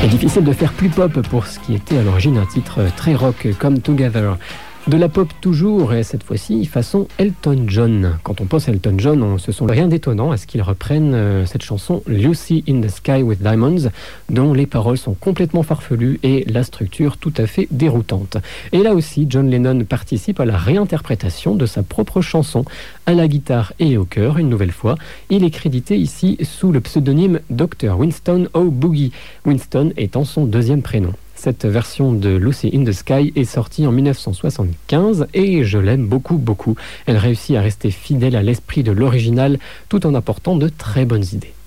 Et difficile de faire plus pop pour ce qui était à l'origine un titre très rock comme Together. De la pop toujours, et cette fois-ci façon Elton John. Quand on pense à Elton John, on se sent rien d'étonnant à ce qu'il reprenne cette chanson Lucy in the Sky with Diamonds, dont les paroles sont complètement farfelues et la structure tout à fait déroutante. Et là aussi, John Lennon participe à la réinterprétation de sa propre chanson, à la guitare et au chœur, une nouvelle fois. Il est crédité ici sous le pseudonyme Dr. Winston O'Boogie, Winston étant son deuxième prénom. Cette version de Lucy in the Sky est sortie en 1975 et je l'aime beaucoup, beaucoup. Elle réussit à rester fidèle à l'esprit de l'original tout en apportant de très bonnes idées.